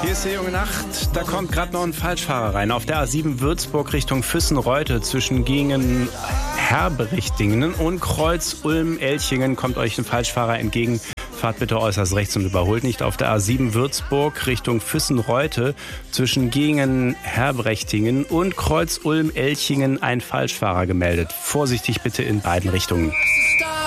Hier ist die junge Nacht. Da kommt gerade noch ein Falschfahrer rein. Auf der A7 Würzburg Richtung Füssen-Reute zwischen Gingen, Herberichtingen und Kreuz Ulm-Elchingen kommt euch ein Falschfahrer entgegen. Fahrt bitte äußerst rechts und überholt nicht. Auf der A7 Würzburg Richtung Füssen-Reute zwischen Gingen, Herbrechtingen und Kreuz Ulm-Elchingen ein Falschfahrer gemeldet. Vorsichtig bitte in beiden Richtungen.